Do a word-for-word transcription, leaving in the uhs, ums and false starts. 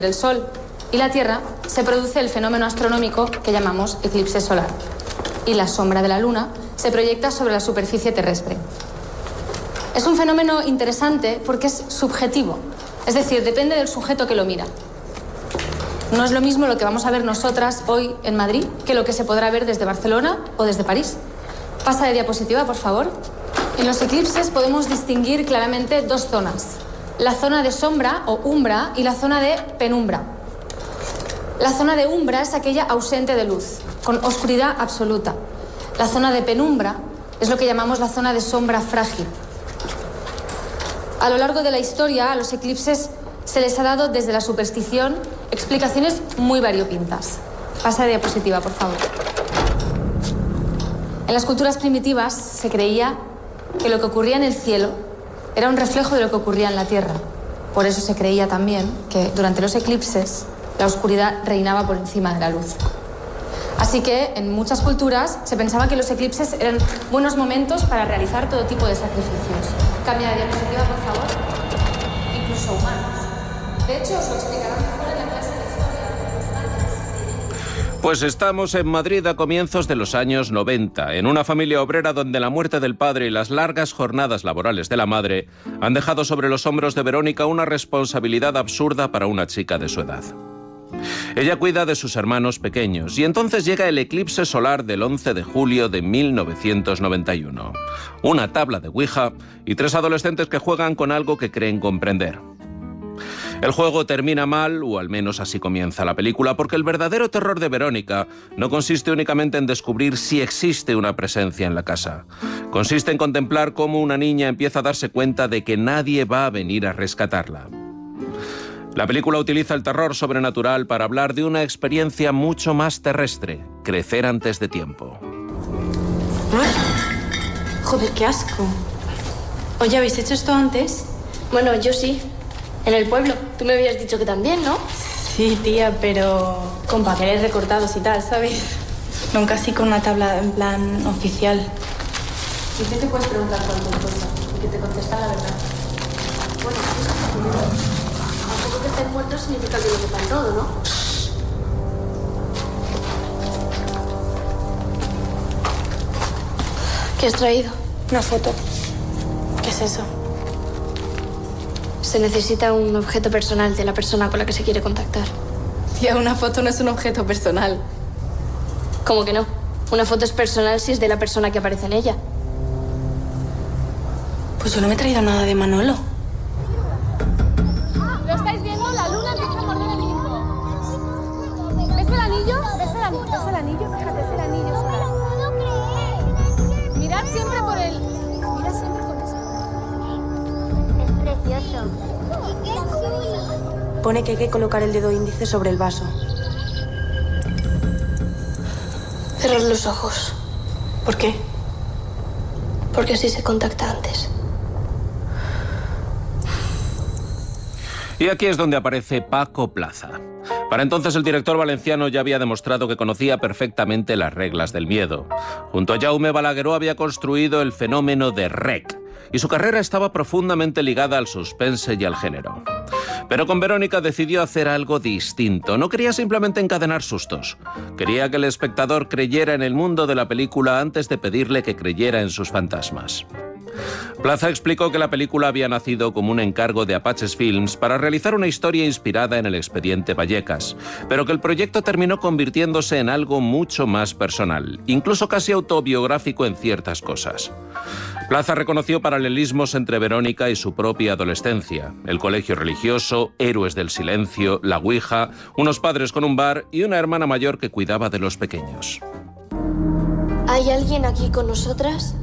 el Sol y la Tierra, se produce el fenómeno astronómico que llamamos eclipse solar. Y la sombra de la Luna se proyecta sobre la superficie terrestre. Es un fenómeno interesante porque es subjetivo, es decir, depende del sujeto que lo mira. No es lo mismo lo que vamos a ver nosotras hoy en Madrid que lo que se podrá ver desde Barcelona o desde París. Pasa de diapositiva, por favor. En los eclipses podemos distinguir claramente dos zonas: la zona de sombra o umbra y la zona de penumbra. La zona de umbra es aquella ausente de luz, con oscuridad absoluta. La zona de penumbra es lo que llamamos la zona de sombra frágil. A lo largo de la historia, a los eclipses se les ha dado desde la superstición explicaciones muy variopintas. Pasa de diapositiva, por favor. En las culturas primitivas se creía que lo que ocurría en el cielo era un reflejo de lo que ocurría en la tierra. Por eso se creía también que durante los eclipses la oscuridad reinaba por encima de la luz. Así que en muchas culturas se pensaba que los eclipses eran buenos momentos para realizar todo tipo de sacrificios. Cambia de diapositiva, por favor. Incluso humanos. De hecho, os lo explicarán mejor en la clase de historia de los mayas. Pues estamos en Madrid a comienzos de los años noventa, en una familia obrera donde la muerte del padre y las largas jornadas laborales de la madre han dejado sobre los hombros de Verónica una responsabilidad absurda para una chica de su edad. Ella cuida de sus hermanos pequeños y entonces llega el eclipse solar del once de julio de mil novecientos noventa y uno. Una tabla de Ouija y tres adolescentes que juegan con algo que creen comprender. El juego termina mal, o al menos así comienza la película, porque el verdadero terror de Verónica no consiste únicamente en descubrir si existe una presencia en la casa. Consiste en contemplar cómo una niña empieza a darse cuenta de que nadie va a venir a rescatarla. La película utiliza el terror sobrenatural para hablar de una experiencia mucho más terrestre: crecer antes de tiempo. Joder, qué asco. Oye, ¿habéis hecho esto antes? Bueno, yo sí. En el pueblo. Tú me habías dicho que también, ¿no? Sí, tía, pero con papeles recortados y tal, ¿sabes? Nunca así con una tabla en plan oficial. ¿Y qué te puedes preguntar cualquier cosa? Y que te contestan la verdad. Bueno, tampoco que estén muertos significa que lo sepan todo, ¿no? ¿Qué has traído? Una foto. ¿Qué es eso? Se necesita un objeto personal de la persona con la que se quiere contactar. Tía, una foto no es un objeto personal. ¿Cómo que no? Una foto es personal si es de la persona que aparece en ella. Pues yo no me he traído nada de Manolo. ¿Lo estáis viendo? La luna empieza a morder el viento. ¿Ves el anillo? ¿Ves el anillo? ¿Ves el anillo? Fíjate, es el anillo solar. Mirad siempre por él. Mirad siempre por eso. Es precioso. Pone que hay que colocar el dedo índice sobre el vaso. Cerrar los ojos. ¿Por qué? Porque así se contacta antes. Y aquí es donde aparece Paco Plaza. Para entonces el director valenciano ya había demostrado que conocía perfectamente las reglas del miedo. Junto a Jaume Balagueró había construido el fenómeno de R E C, y su carrera estaba profundamente ligada al suspense y al género. Pero con Verónica decidió hacer algo distinto. No quería simplemente encadenar sustos. Quería que el espectador creyera en el mundo de la película antes de pedirle que creyera en sus fantasmas. Plaza explicó que la película había nacido como un encargo de Apaches Films para realizar una historia inspirada en el expediente Vallecas, pero que el proyecto terminó convirtiéndose en algo mucho más personal, incluso casi autobiográfico en ciertas cosas. Plaza reconoció paralelismos entre Verónica y su propia adolescencia: el colegio religioso, Héroes del Silencio, la Ouija, unos padres con un bar y una hermana mayor que cuidaba de los pequeños. ¿Hay alguien aquí con nosotras?